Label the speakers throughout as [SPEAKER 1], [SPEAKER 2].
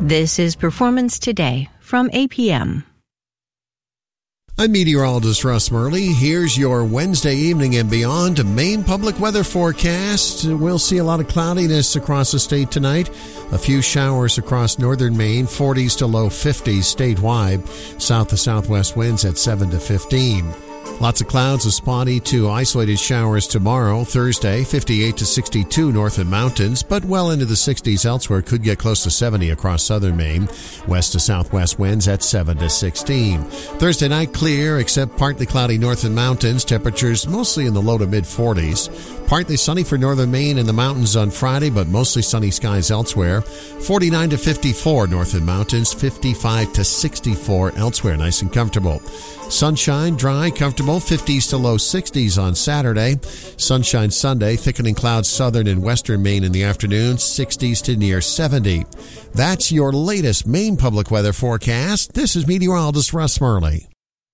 [SPEAKER 1] This is Performance Today from APM.
[SPEAKER 2] I'm meteorologist Russ Murley. Here's your Wednesday evening and beyond Maine public weather forecast. We'll see a lot of cloudiness across the state tonight. A few showers across northern Maine, 40s to low 50s statewide. South to southwest winds at 7 to 15. Lots of clouds with spotty to isolated showers tomorrow, Thursday, 58 to 62 north and mountains, but well into the 60s elsewhere. Could get close to 70 across southern Maine. West to southwest winds at 7 to 16. Thursday night clear, except partly cloudy north and mountains. Temperatures mostly in the low to mid 40s. Partly sunny for northern Maine and the mountains on Friday, but mostly sunny skies elsewhere. 49 to 54 north and mountains, 55 to 64 elsewhere. Nice and comfortable. Sunshine, dry, comfortable, 50s to low 60s on Saturday. Sunshine Sunday, thickening clouds southern and western Maine in the afternoon, 60s to near 70. That's your latest Maine public weather forecast. This is meteorologist Russ Murley.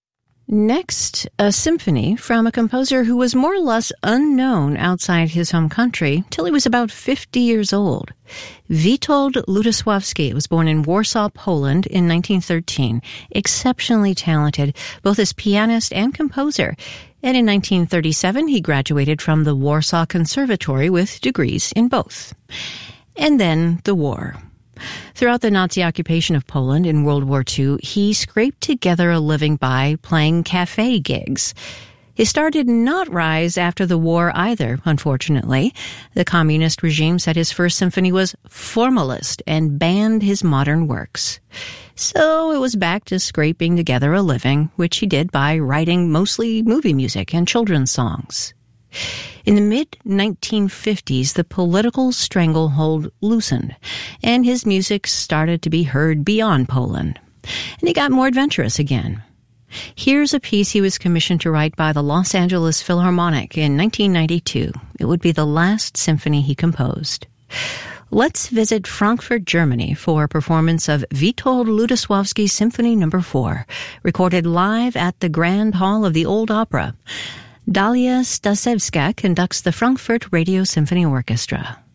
[SPEAKER 1] Next, a symphony from a composer who was more or less unknown outside his home country till he was about 50 years old. Witold Lutosławski was born in Warsaw, Poland in 1913, exceptionally talented both as pianist and composer. And in 1937, he graduated from the Warsaw Conservatory with degrees in both. And then the war. Throughout the Nazi occupation of Poland in World War II, he scraped together a living by playing cafe gigs. His star did not rise after the war either, unfortunately. The communist regime said his first symphony was formalist and banned his modern works. So it was back to scraping together a living, which he did by writing mostly movie music and children's songs. In the mid-1950s, the political stranglehold loosened, and his music started to be heard beyond Poland. And he got more adventurous again. Here's a piece he was commissioned to write by the Los Angeles Philharmonic in 1992. It would be the last symphony he composed. Let's visit Frankfurt, Germany for a performance of Witold Lutosławski Symphony No. 4, recorded live at the Grand Hall of the Old Opera. Dalia Stasevska conducts the Frankfurt Radio Symphony Orchestra.